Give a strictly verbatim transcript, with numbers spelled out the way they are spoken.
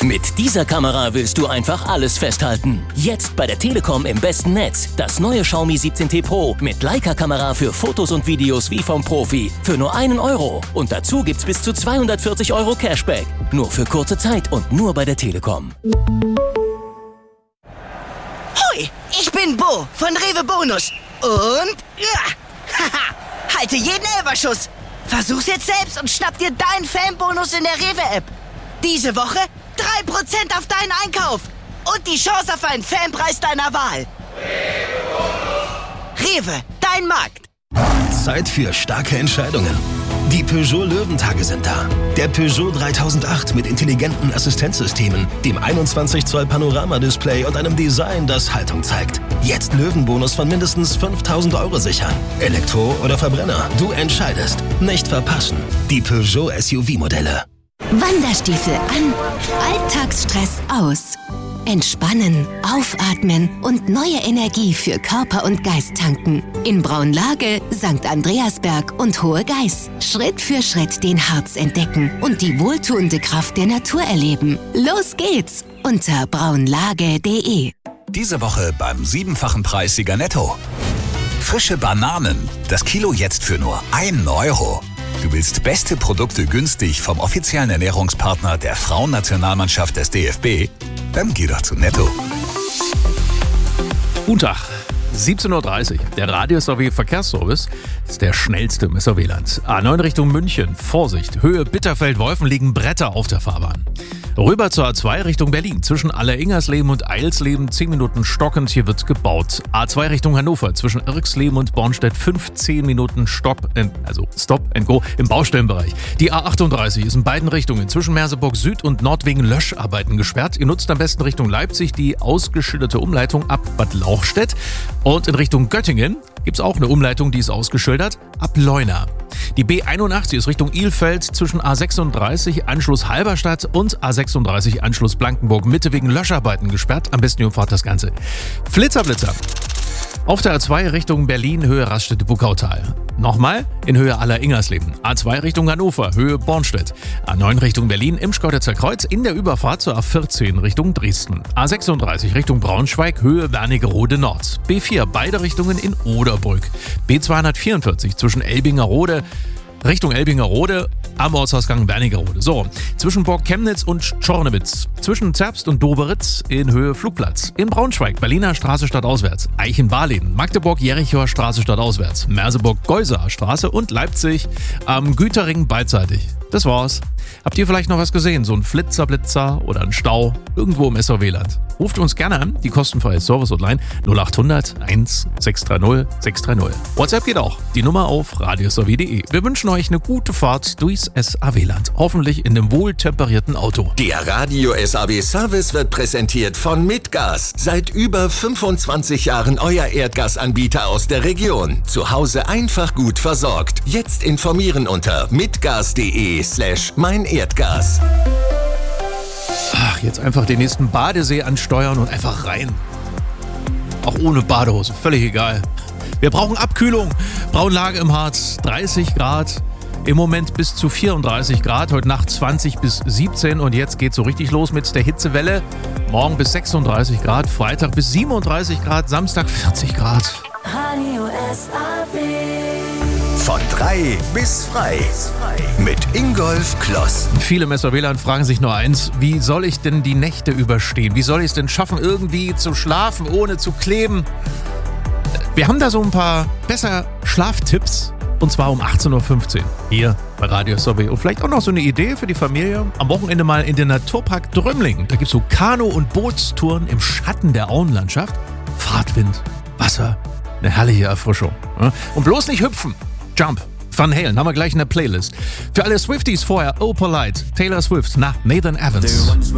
Mit dieser Kamera willst du einfach alles festhalten. Jetzt bei der Telekom im besten Netz. Das neue Xiaomi siebzehn T Pro mit Leica-Kamera für Fotos und Videos wie vom Profi. Für nur einen Euro. Und dazu gibt's bis zu zweihundertvierzig Euro Cashback. Nur für kurze Zeit und nur bei der Telekom. Hoi, ich bin Bo von Rewe Bonus. Und ja, haha, halte jeden Elferschuss. Versuch's jetzt selbst und schnapp dir deinen Fanbonus in der Rewe-App. Diese Woche drei Prozent auf deinen Einkauf. Und die Chance auf einen Fanpreis deiner Wahl. Rewe, dein Markt. Zeit für starke Entscheidungen. Die Peugeot Löwentage sind da. Der Peugeot dreitausendacht mit intelligenten Assistenzsystemen, dem einundzwanzig Zoll Panoramadisplay und einem Design, das Haltung zeigt. Jetzt Löwenbonus von mindestens fünftausend Euro sichern. Elektro oder Verbrenner, du entscheidest. Nicht verpassen. Die Peugeot S U V-Modelle. Wanderstiefel an, Alltagsstress aus. Entspannen, aufatmen und neue Energie für Körper und Geist tanken. In Braunlage, Sankt Andreasberg und Hohe Geiß. Schritt für Schritt den Harz entdecken und die wohltuende Kraft der Natur erleben. Los geht's unter braunlage punkt de. Diese Woche beim siebenfachen Preissieger Netto. Frische Bananen, das Kilo jetzt für nur einen Euro. Du willst beste Produkte günstig vom offiziellen Ernährungspartner der Frauennationalmannschaft des D F B? Dann geh doch zu Netto. Guten Tag, siebzehn Uhr dreißig. Der Radio-S A W Verkehrsservice ist der schnellste im S A W-Land. A neun Richtung München. Vorsicht, Höhe Bitterfeld-Wolfen liegen Bretter auf der Fahrbahn. Rüber zur A zwei Richtung Berlin. Zwischen Alleringersleben und Eilsleben zehn Minuten stockend. Hier wird gebaut. A zwei Richtung Hannover. Zwischen Irxleben und Bornstedt fünfzehn Minuten Stopp, also Stop and Go im Baustellenbereich. Die A achtunddreißig ist in beiden Richtungen zwischen Merseburg Süd und Nord wegen Löscharbeiten gesperrt. Ihr nutzt am besten Richtung Leipzig die ausgeschilderte Umleitung ab Bad Lauchstädt. Und in Richtung Göttingen gibt es auch eine Umleitung, die ist ausgeschildert, ab Leuna. Die B einundachtzig ist Richtung Ilfeld zwischen A sechsunddreißig Anschluss Halberstadt und A sechsunddreißig Anschluss Blankenburg Mitte wegen Löscharbeiten gesperrt. Am besten ihr umfahrt das Ganze. Flitzer-Blitzer. Auf der A zwei Richtung Berlin, Höhe Raststätte-Buckautal. Nochmal in Höhe Alleringersleben. A zwei Richtung Hannover, Höhe Bornstedt. A neun Richtung Berlin im Schkeuditzer Kreuz in der Überfahrt zur A vierzehn Richtung Dresden. A sechsunddreißig Richtung Braunschweig, Höhe Wernigerode Nord. B vier beide Richtungen in Oderbrück. B zweihundertvierundvierzig zwischen Elbingerode Richtung Elbingerode am Ortsausgang Wernigerode. So, zwischen Burg Chemnitz und Czornewitz. Zwischen Zerbst und Doberitz in Höhe Flugplatz. In Braunschweig, Berliner Straße stadtauswärts. Eichenbarleben, Magdeburg, Jerichoer Straße stadtauswärts. Merseburg, Geuseer Straße und Leipzig am Güterring beidseitig. Das war's. Habt ihr vielleicht noch was gesehen? So ein Flitzer-Blitzer oder ein Stau irgendwo im S A W-Land? Ruft uns gerne an, die kostenfreie Service-Hotline null achthundert eins sechs drei null sechs drei null. WhatsApp geht auch. Die Nummer auf radio s a w punkt de. Wir wünschen euch eine gute Fahrt durchs S A W-Land. Hoffentlich in einem wohltemperierten Auto. Der Radio-S A W-Service wird präsentiert von Mitgas. Seit über fünfundzwanzig Jahren euer Erdgasanbieter aus der Region. Zu Hause einfach gut versorgt. Jetzt informieren unter mitgas.de slash mein Erdgas. Ach, jetzt einfach den nächsten Badesee ansteuern und einfach rein. Auch ohne Badehose, völlig egal. Wir brauchen Abkühlung. Braunlage im Harz, dreißig Grad. Im Moment bis zu vierunddreißig Grad, heute Nacht zwanzig bis siebzehn und jetzt geht's so richtig los mit der Hitzewelle. Morgen bis sechsunddreißig Grad, Freitag bis siebenunddreißig Grad, Samstag vierzig Grad. Radio S A W. Von drei bis frei. Mit Ingolf Kloss. Viele im S A W-Land fragen sich nur eins: Wie soll ich denn die Nächte überstehen? Wie soll ich es denn schaffen, irgendwie zu schlafen, ohne zu kleben? Wir haben da so ein paar besser Schlaftipps. Und zwar um achtzehn Uhr fünfzehn hier bei Radio S A W. Und vielleicht auch noch so eine Idee für die Familie. Am Wochenende mal in den Naturpark Drömling. Da gibt es so Kanu- und Bootstouren im Schatten der Auenlandschaft. Fahrtwind, Wasser, eine herrliche Erfrischung. Und bloß nicht hüpfen. Jump. Van Halen haben wir gleich in der Playlist. Für alle Swifties vorher Oh Polite, Taylor Swift nach Nathan Evans.